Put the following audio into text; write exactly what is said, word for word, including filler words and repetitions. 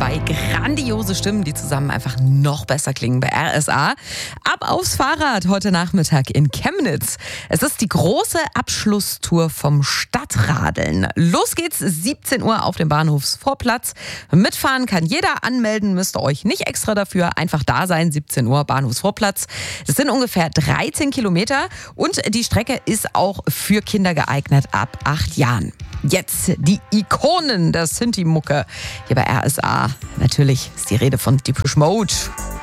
Zwei grandiose Stimmen, die zusammen einfach noch besser klingen bei R S A. Ab aufs Fahrrad heute Nachmittag in Chemnitz. Es ist die große Abschlusstour vom Stadtradeln. Los geht's, siebzehn Uhr auf dem Bahnhofsvorplatz. Mitfahren kann jeder, anmelden müsst ihr euch nicht extra dafür. Einfach da sein, siebzehn Uhr Bahnhofsvorplatz. Das sind ungefähr dreizehn Kilometer und die Strecke ist auch für Kinder geeignet ab acht Jahren. Jetzt die Ikonen der Sinti-Mucke hier bei R S A. Natürlich ist die Rede von Depeche Mode.